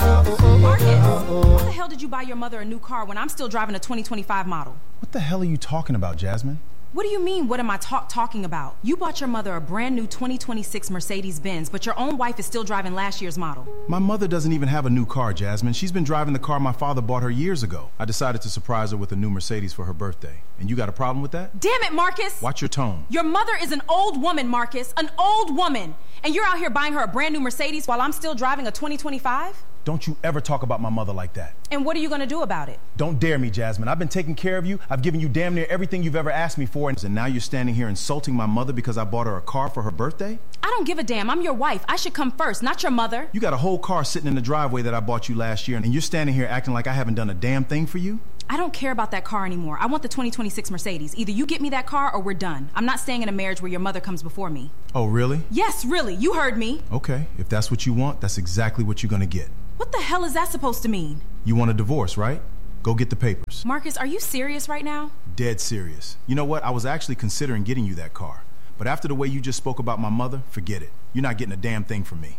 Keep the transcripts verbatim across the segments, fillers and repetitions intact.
Marcus, how the hell did you buy your mother a new car when I'm still driving a twenty twenty-five model? What the hell are you talking about, Jasmine? What do you mean, what am I ta- talking about? You bought your mother a brand new twenty twenty-six Mercedes-Benz, but your own wife is still driving last year's model. My mother doesn't even have a new car, Jasmine. She's been driving the car my father bought her years ago. I decided to surprise her with a new Mercedes for her birthday. And you got a problem with that? Damn it, Marcus! Watch your tone. Your mother is an old woman, Marcus. An old woman. And you're out here buying her a brand new Mercedes while I'm still driving a twenty twenty-five? Don't you ever talk about my mother like that. And what are you gonna do about it? Don't dare me, Jasmine. I've been taking care of you. I've given you damn near everything you've ever asked me for. And now you're standing here insulting my mother because I bought her a car for her birthday? I don't give a damn. I'm your wife. I should come first, not your mother. You got a whole car sitting in the driveway that I bought you last year, and you're standing here acting like I haven't done a damn thing for you? I don't care about that car anymore. I want the twenty twenty-six Mercedes. Either you get me that car or we're done. I'm not staying in a marriage where your mother comes before me. Oh, really? Yes, really. You heard me. Okay, if that's what you want, that's exactly what you're gonna get. What the hell is that supposed to mean? You want a divorce, right? Go get the papers. Marcus, are you serious right now? Dead serious. You know what? I was actually considering getting you that car. But after the way you just spoke about my mother, forget it. You're not getting a damn thing from me.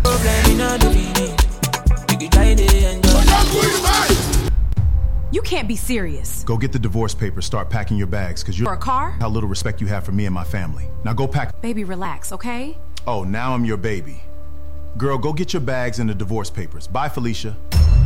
You can't be serious. Go get the divorce papers, start packing your bags, because you're For a car? how little respect you have for me and my family. Now go pack. Baby, relax, okay? Oh, now I'm your baby. Girl, go get your bags and the divorce papers. Bye, Felicia.